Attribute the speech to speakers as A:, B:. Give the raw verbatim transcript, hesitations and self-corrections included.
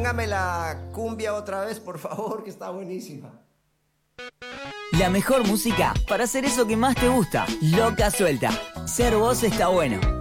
A: póngame la cumbia otra vez, por favor, que está buenísima.
B: La mejor música para hacer eso que más te gusta. Loca Suelta. Ser vos está bueno.